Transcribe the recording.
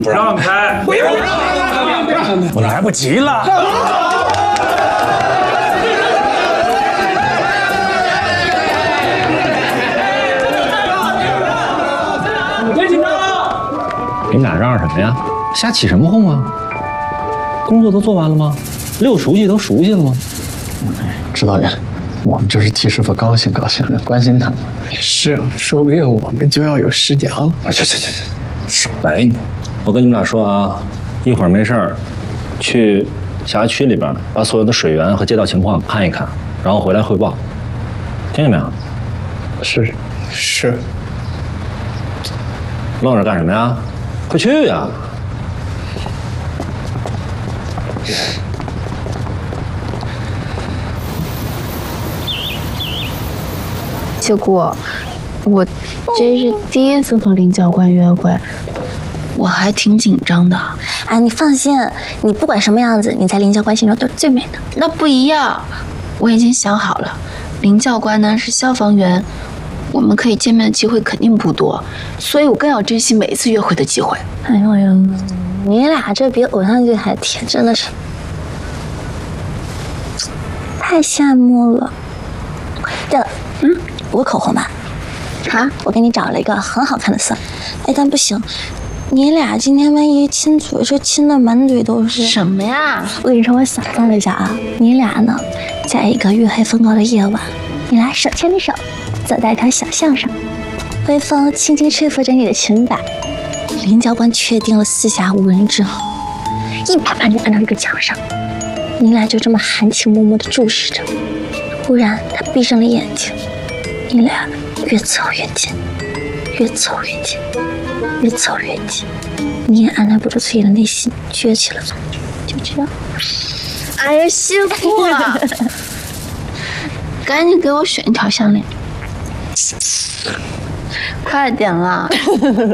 让开！不让！ 我来不及了。 别紧张！ 你们俩嚷嚷什么呀？瞎起什么哄啊？工作都做完了吗？六熟悉都熟悉了吗？ 指导员，我们就是替师傅高兴高兴，关心他。 是，说不定我们就要有师娘了。 去，少来你！我跟你们俩说啊，一会儿没事儿，去辖区里边把所有的水源和街道情况看一看，然后回来汇报，听见没有？ 是。 愣着干什么呀？快去呀！ 结果，我这是第一次和林教官约会，我还挺紧张的。 哎，你放心，你不管什么样子，你在林教官心中都是最美的。 那不一样，我已经想好了，林教官呢是消防员，我们可以见面的机会肯定不多，所以我更要珍惜每一次约会的机会。 哎呦呦，你俩这比偶像剧还甜，真的是太羡慕了。对了，我口红吧。啊，我给你找了一个很好看的色。哎，但不行，你俩今天万一亲嘴，这亲的满嘴都是。 什么呀？ 我跟你说，我想象了一下啊，你俩呢，在一个月黑风高的夜晚，你俩手牵着手，走在一条小巷上，微风轻轻吹拂着你的裙摆。林教官确定了四下无人之后，一把把你按到一个墙上，你俩就这么含情脉脉地注视着。忽然，他闭上了眼睛，你俩越走越近，越走越近，越走越近。你也按耐不住自己的内心，撅起了嘴，就这样。 哎呀，师傅，赶紧给我选一条项链，快点啦！